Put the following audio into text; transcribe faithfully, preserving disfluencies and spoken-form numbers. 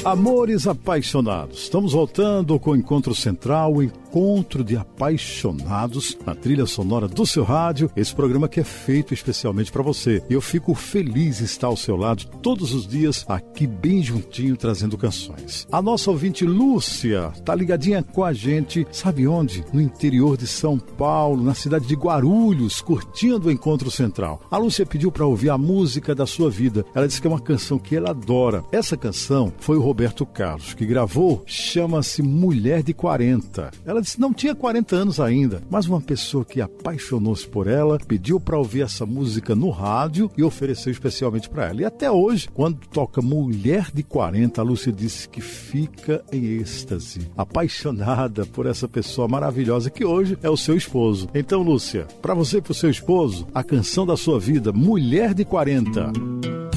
Amores apaixonados, estamos voltando com o Encontro Central, o Encontro de Apaixonados, na trilha sonora do seu rádio, esse programa que é feito especialmente para você. E eu fico feliz em estar ao seu lado todos os dias, aqui bem juntinho, trazendo canções. A nossa ouvinte Lúcia tá ligadinha com a gente, sabe onde? No interior de São Paulo, na cidade de Guarulhos, curtindo o Encontro Central. A Lúcia pediu para ouvir a música da sua vida. Ela disse que é uma canção que ela adora. Essa canção foi o Roberto Carlos que gravou, chama-se Mulher de quarenta. Ela disse que não tinha quarenta anos ainda, mas uma pessoa que apaixonou-se por ela pediu para ouvir essa música no rádio e ofereceu especialmente para ela. E até hoje, quando toca Mulher de quarenta, a Lúcia disse que fica em êxtase, apaixonada por essa pessoa maravilhosa que hoje é o seu esposo. Então, Lúcia, para você e para o seu esposo, a canção da sua vida, Mulher de quarenta.